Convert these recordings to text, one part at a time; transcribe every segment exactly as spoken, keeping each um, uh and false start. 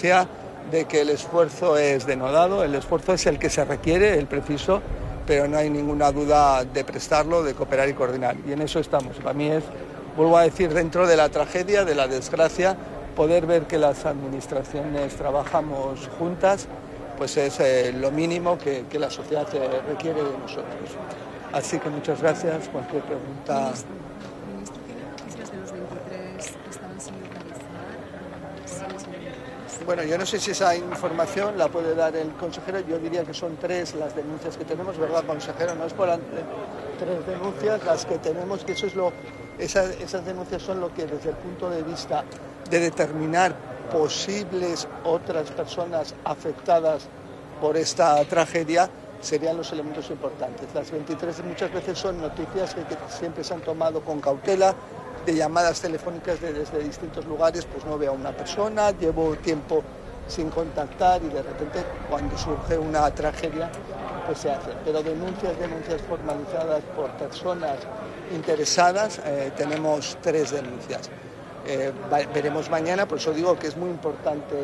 constancia de que el esfuerzo es denodado, el esfuerzo es el que se requiere, el preciso, pero no hay ninguna duda de prestarlo, de cooperar y coordinar. Y en eso estamos. Para mí es, vuelvo a decir, dentro de la tragedia, de la desgracia, poder ver que las administraciones trabajamos juntas, pues es eh, lo mínimo que, que la sociedad eh, requiere de nosotros. Así que muchas gracias. Cualquier pregunta. Bueno, yo no sé si esa información la puede dar el consejero. Yo diría que son tres las denuncias que tenemos, ¿verdad, consejero? No es por ante, tres denuncias las que tenemos, que eso es lo, esas, esas denuncias son lo que desde el punto de vista de determinar posibles otras personas afectadas por esta tragedia serían los elementos importantes. Las veintitrés muchas veces son noticias que, que siempre se han tomado con cautela, de llamadas telefónicas de, desde distintos lugares, pues no veo a una persona, llevo tiempo sin contactar y de repente cuando surge una tragedia pues se hace. Pero denuncias, denuncias formalizadas por personas interesadas, eh, tenemos tres denuncias. Eh, veremos mañana, por eso digo que es muy importante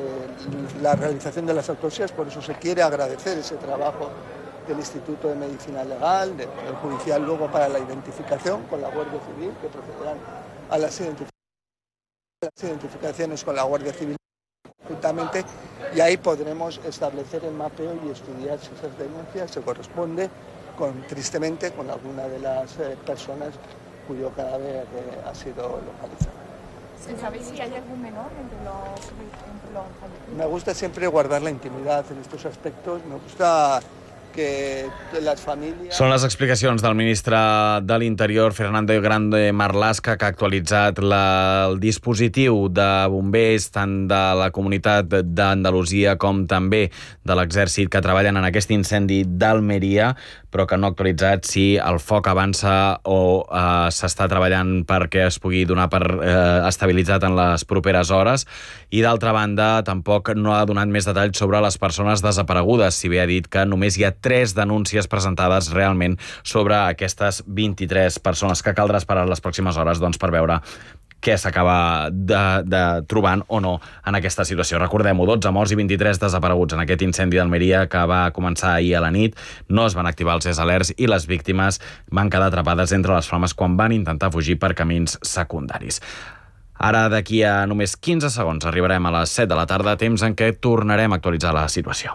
la realización de las autopsias, por eso se quiere agradecer ese trabajo del Instituto de Medicina Legal, del Poder Judicial luego para la identificación con la Guardia Civil, que procederán a las identificaciones, las identificaciones con la Guardia Civil justamente, y ahí podremos establecer el mapeo y estudiar si esas denuncias se corresponde con, tristemente, con alguna de las eh, personas cuyo cadáver eh, ha sido localizado. ¿Sabéis si hay algún menor entre los, entre los fallecidos? Me gusta siempre guardar la intimidad en estos aspectos, me gusta que les famílies... Són les explicacions del ministre de l'Interior, Fernando Grande Marlaska, que ha actualitzat la, el dispositiu de bombers tant de la comunitat d'Andalusia com també de l'exèrcit que treballen en aquest incendi d'Almeria, però que no ha actualitzat si el foc avança o eh, s'està treballant perquè es pugui donar per eh, estabilitzat en les properes hores. I d'altra banda, tampoc no ha donat més detalls sobre les persones desaparegudes, si bé ha dit que només hi ha tres denúncies presentades realment sobre aquestes vint-i-tres persones, que caldrà esperar les pròximes hores doncs, per veure què s'acaba de, de trobant o no en aquesta situació. Recordem-ho, dotze morts i vint-i-tres desapareguts en aquest incendi d'Almeria que va començar ahir a la nit. No es van activar els S-alerts i les víctimes van quedar atrapades entre les flames quan van intentar fugir per camins secundaris. Ara, d'aquí a només quinze segons, arribarem a les set de la tarda, temps en què tornarem a actualitzar la situació.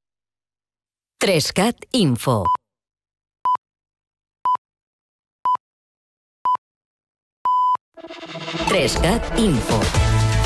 tres cat Info. tres cat Info.